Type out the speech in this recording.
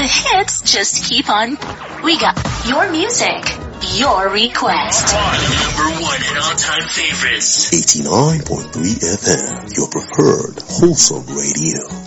hits just keep on. We got your music, your request. Number one and all-time favorites. 89.3 FM, your preferred wholesome radio.